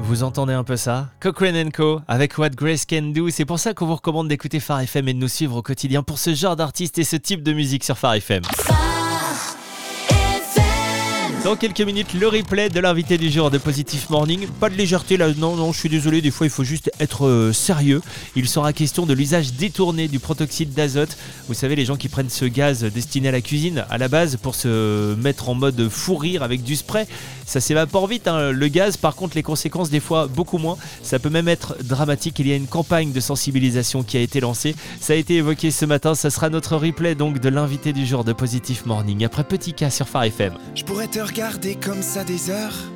Vous entendez un peu ça? Cochrane & Co. avec What Grace Can Do. C'est pour ça qu'on vous recommande d'écouter Phare FM et de nous suivre au quotidien pour ce genre d'artistes et ce type de musique sur Phare FM. Dans quelques minutes, le replay de l'invité du jour de Positive Morning. Pas de légèreté là, non, je suis désolé, des fois il faut juste être sérieux. Il sera question de l'usage détourné du protoxyde d'azote. Vous savez, les gens qui prennent ce gaz destiné à la cuisine, à la base, pour se mettre en mode fou rire avec du spray. Ça s'évapore vite, hein, le gaz. Par contre, les conséquences, des fois, beaucoup moins. Ça peut même être dramatique. Il y a une campagne de sensibilisation qui a été lancée. Ça a été évoqué ce matin. Ça sera notre replay donc de l'invité du jour de Positive Morning. Après Petit K sur Phare FM. Je pourrais te regarder comme ça des heures,